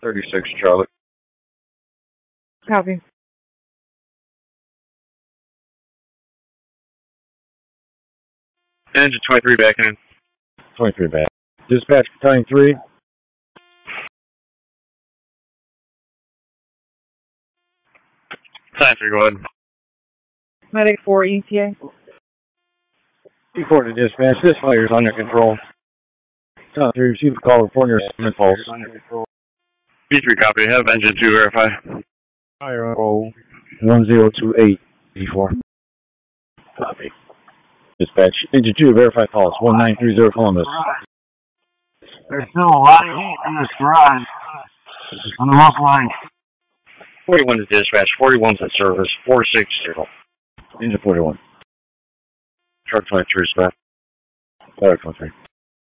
36 Charlotte. Copy. Engine 23 back in. 23 back. Dispatch Battalion 3. Time 3, go ahead. Medic 4 ETA. Report to dispatch. This fire is under control. Battalion 3, receive a call reporting your assignment pulse. B3 copy. Have engine 2 verify. Fire on roll 1028 B4. Copy. Dispatch. Engine 2, verify pulse 1930 Columbus. There's still a lot of heat in this garage. On the left line. 41 to dispatch. 41's at service. 460. Engine 41. Truck 23 is back. Fire 23.